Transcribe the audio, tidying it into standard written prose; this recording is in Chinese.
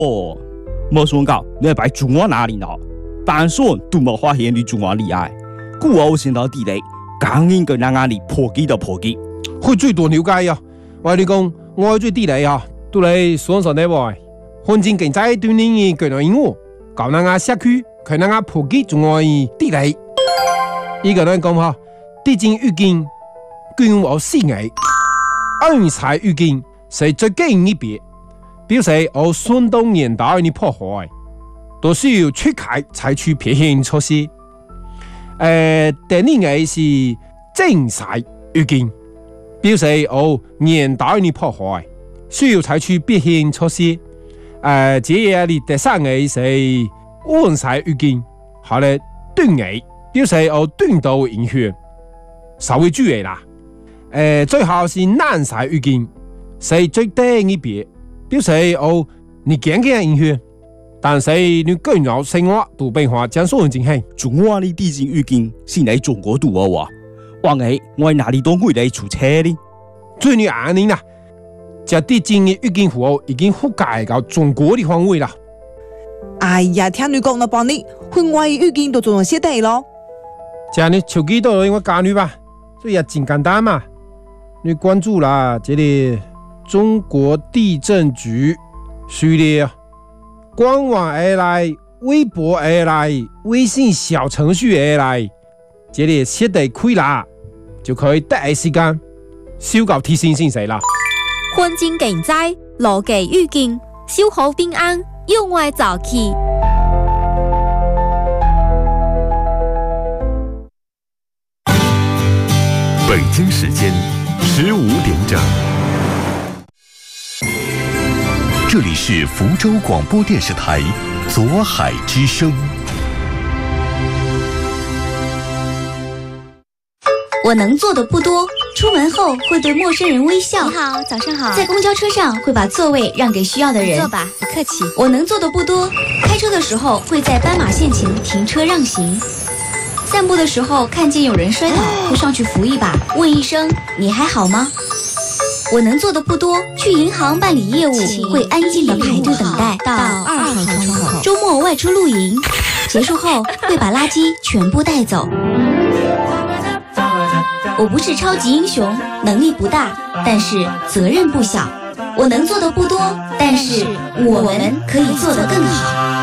哦，没想到你摆住我哪里呢？但算都没发现你住我厉害，故我先到地里，刚应该让你破机就破机。 佢最多了解啊！我你講，我最地理啊，都嚟雙手呢位，環境經濟對你嘅個人我，教人家社區，佢人家破機仲愛地理。依個人講嚇，地震預警，據我思藝，安財預警係最近一別，表示我相當年代嘅破壞，都需要出開採取撇險措施。第二個是正財預警。表示年代嘅破壞，需要採取避險措施。這嘢你第三個係安財預警，後來斷尾，表示斷到影響，稍微注意啦。最後是難財預警，係最低一別，表示你驚嘅影響，但是你個人生活都變化將所有進行。 中華的地震預警是喺中國度啊！話係我哪裡都會嚟出車呢？ 最近2年啦，這地震嘅預警符號已經覆蓋到中國的範圍啦。 哎呀，聽你講了半年，境外預警都做咗些地咯。 這你手機到我教你吧，這也真簡單嘛。你關注啦，這裡中國地震局序列，官網而來，微博而來，微信小程序而來，這裡寫得開啦，就可以第一時間收到提醒信息啦。 環境經濟，邏輯預警，小好平安，用愛早起。 北京時間15點整，這裡是福州廣播電視台左海之聲。 我能做的不多，出門後會對陌生人微笑。 你好，早上好。 在公交車上會把座位讓給需要的人。 坐吧，不客氣。 我能做的不多，開車的時候會在斑馬線前停車讓行。散步的時候看見有人摔倒，會上去扶一把，問一聲你還好嗎？我能做的不多，去銀行辦理業務會安靜地排隊等待到2號窗口。周末外出露營，結束後會把垃圾全部帶走。我不是超級英雄，能力不大，但是責任不小。我能做的不多，但是我們可以做得更好。